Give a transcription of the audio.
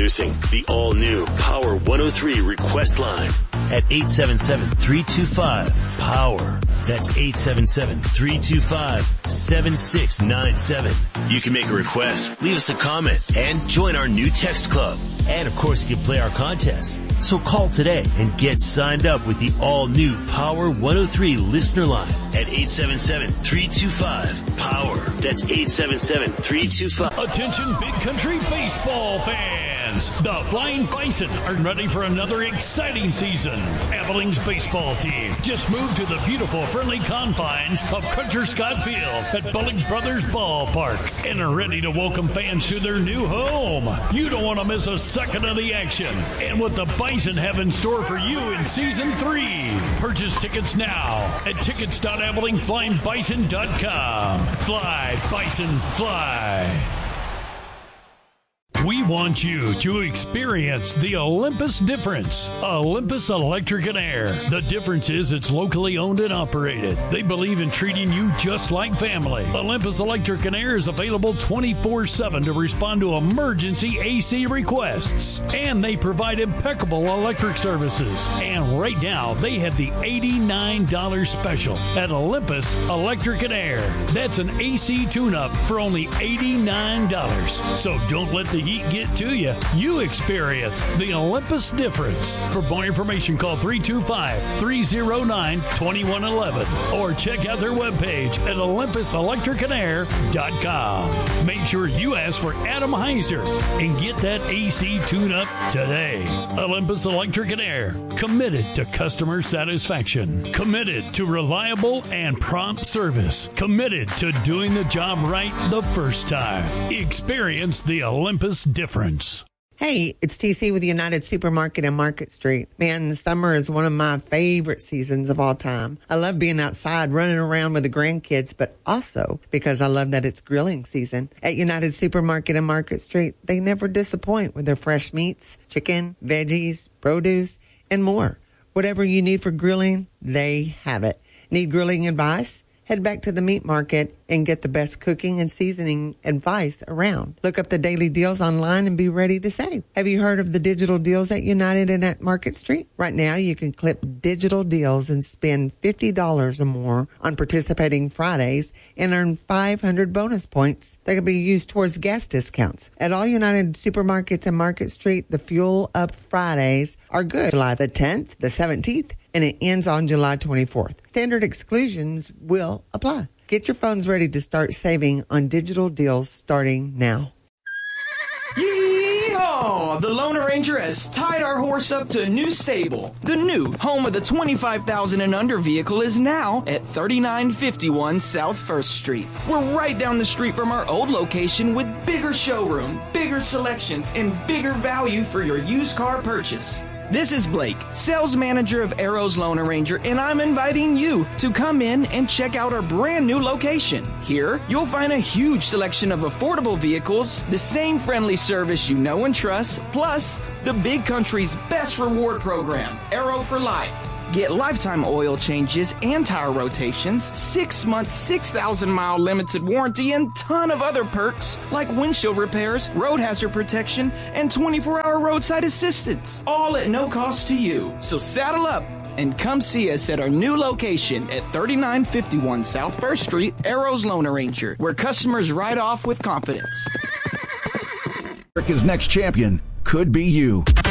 Introducing the all-new Power 103 request line at 877-325-POWER. That's 877-325-7697. You can make a request, leave us a comment, and join our new text club. And of course, you can play our contests. So call today and get signed up with the all-new Power 103 listener line at 877-325-POWER. That's 877-325. Attention Big Country baseball fans. The Flying Bison are ready for another exciting season. Abilene's baseball team just moved to the beautiful, friendly confines of Crutcher Scott Field at Bullock Brothers Ballpark and are ready to welcome fans to their new home. You don't want to miss a second of the action and what the Bison have in store for you in Season 3. Purchase tickets now at tickets.abileneflyngbison.com. Fly, Bison, fly. We want you to experience the Olympus difference. Olympus Electric and Air. The difference is it's locally owned and operated. They believe in treating you just like family. Olympus Electric and Air is available 24/7 to respond to emergency AC requests. And they provide impeccable electric services. And right now, they have the $89 special at Olympus Electric and Air. That's an AC tune-up for only $89. So don't let the heat get to you. You experience the Olympus difference. For more information, call 325-309-2111 or check out their webpage at olympuselectricanair.com. Make sure you ask for Adam Heiser and get that AC tune-up today. Olympus Electric and Air, committed to customer satisfaction, committed to reliable and prompt service, committed to doing the job right the first time. Experience the Olympus difference. Hey, it's TC with United Supermarket and Market Street. Man, the summer is one of my favorite seasons of all time. I love being outside, running around with the grandkids, but also because I love that it's grilling season. At United Supermarket and Market Street, they never disappoint with their fresh meats, chicken, veggies, produce, and more. Whatever you need for grilling, they have it. Need grilling advice? Head back to the meat market and get the best cooking and seasoning advice around. Look up the daily deals online and be ready to save. Have you heard of the digital deals at United and at Market Street? Right now, you can clip digital deals and spend $50 or more on participating Fridays and earn 500 bonus points that can be used towards gas discounts. At all United Supermarkets and Market Street, the Fuel Up Fridays are good. July the 10th, the 17th, and it ends on July 24th. Standard exclusions will apply. Get your phones ready to start saving on digital deals starting now. Yeehaw! The Lone Ranger has tied our horse up to a new stable. The new home of the 25,000 and under vehicle is now at 3951 South 1st Street. We're right down the street from our old location with bigger showroom, bigger selections, and bigger value for your used car purchase. This is Blake, sales manager of Arrows Lone Ranger, and I'm inviting you to come in and check out our brand new location. Here, you'll find a huge selection of affordable vehicles, the same friendly service you know and trust, plus the Big Country's best reward program, Arrow for Life. Get lifetime oil changes and tire rotations, 6-month, 6,000-mile limited warranty, and ton of other perks like windshield repairs, road hazard protection, and 24-hour roadside assistance, all at no cost to you. So saddle up and come see us at our new location at 3951 South 1st Street, Arrows Lone Ranger, where customers ride off with confidence. America's next champion could be you.